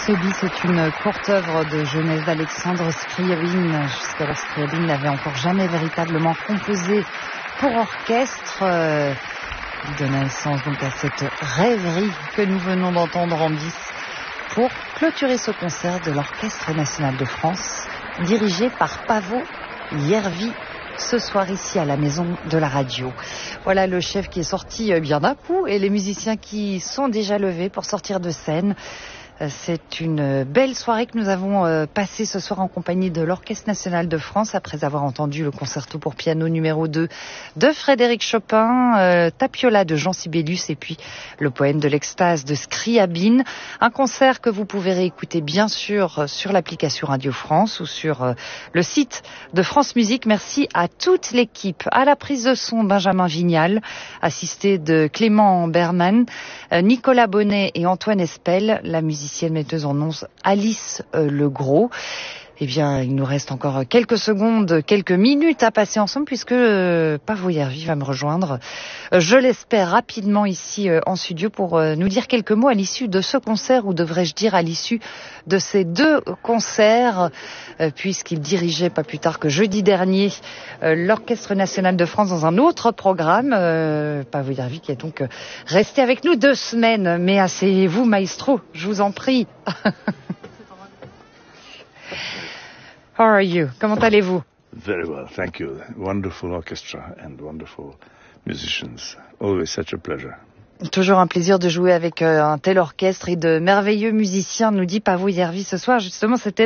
Rhapsody, c'est une courte œuvre de jeunesse d'Alexandre Scriabine. Jusqu'alors, Scriabine n'avait encore jamais véritablement composé pour orchestre. Il donna naissance donc à cette rêverie que nous venons d'entendre en bis pour clôturer ce concert de l'Orchestre national de France, dirigé par Paavo Järvi, ce soir ici à la Maison de la Radio. Voilà le chef qui est sorti bien d'un coup et les musiciens qui sont déjà levés pour sortir de scène. C'est une belle soirée que nous avons passée ce soir en compagnie de l'Orchestre national de France après avoir entendu le concerto pour piano numéro 2 de Frédéric Chopin, Tapiola de Jean Sibelius et puis le poème de l'extase de Scriabine. Un concert que vous pouvez réécouter bien sûr sur l'application Radio France ou sur le site de France Musique. Merci à toute l'équipe, à la prise de son Benjamin Vignal, assisté de Clément Berman, Nicolas Bonnet et Antoine Espel, la musicienne metteuse en ondes Alice Legros. Eh bien, il nous reste encore quelques secondes, quelques minutes à passer ensemble puisque Paavo Järvi va me rejoindre, je l'espère, rapidement ici en studio pour nous dire quelques mots à l'issue de ce concert, ou devrais-je dire à l'issue de ces deux concerts, puisqu'il dirigeait pas plus tard que jeudi dernier l'Orchestre national de France dans un autre programme. Paavo Järvi qui est donc resté avec nous 2 semaines. Mais asseyez-vous, maestro, je vous en prie. How are you? Comment allez-vous? Very well, thank you. Wonderful orchestra and wonderful musicians. Always such a pleasure. Toujours un plaisir de jouer avec un tel orchestre et de merveilleux musiciens, nous dit Paavo Järvi ce soir. Justement, c'était